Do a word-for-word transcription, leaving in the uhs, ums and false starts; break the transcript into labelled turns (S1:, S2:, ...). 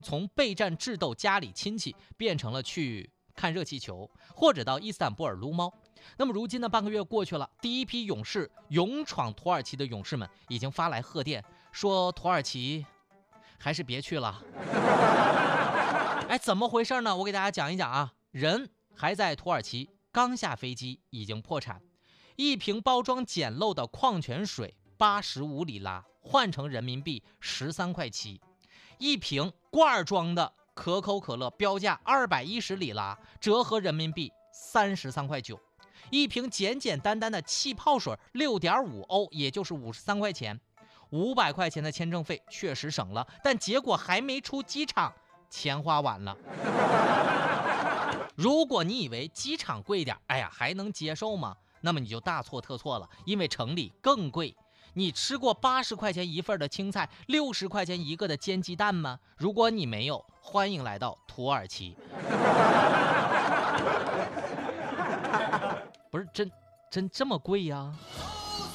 S1: 从备战智斗家里亲戚变成了去看热气球，或者到伊斯坦布尔撸猫。那么如今呢，半个月过去了，第一批勇士勇闯土耳其的勇士们已经发来贺电，说土耳其还是别去了。哎，怎么回事呢？我给大家讲一讲啊。人还在土耳其，刚下飞机已经破产，一瓶包装简陋的矿泉水八十五里拉，换成人民币十三块七；一瓶罐装的可口可乐标价二百一十里拉，折合人民币三十三块九；一瓶简简单单的气泡水六点五欧，也就是五十三块钱。五百块钱的签证费确实省了，但结果还没出机场，钱花完了。如果你以为机场贵点，哎呀还能接受吗？那么你就大错特错了，因为城里更贵。你吃过八十块钱一份的青菜，六十块钱一个的煎鸡蛋吗？如果你没有，欢迎来到土耳其。不是真真这么贵呀？